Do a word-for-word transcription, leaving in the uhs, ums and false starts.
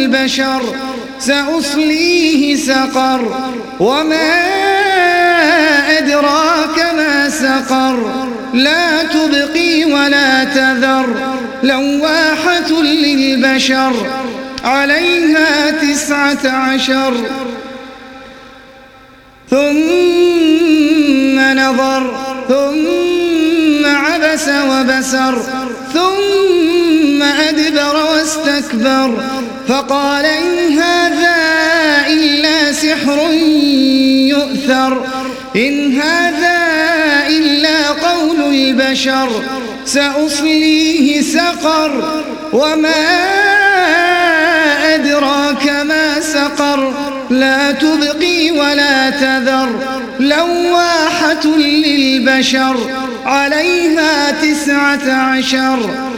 البشر سأصليه سقر وما أدراك ما سقر لا تبقي ولا تذر لواحة للبشر عليها تسعة عشر ثم نظر ثم عبس وبسر ثم أدبر واستكبر فقال إن هذا إلا سحر يؤثر إن هذا إلا قول البشر سأصليه سقر وما أدراك ما سقر لا تبقي ولا تذر لواحة للبشر عليها تسعة عشر